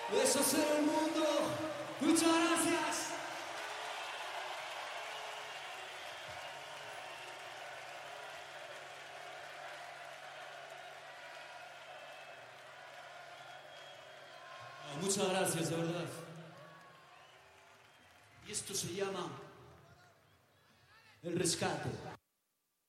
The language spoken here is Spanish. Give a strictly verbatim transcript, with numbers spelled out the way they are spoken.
Eso es el mundo. Muchas gracias. Oh, muchas gracias, de verdad. Y esto se llama El Rescate.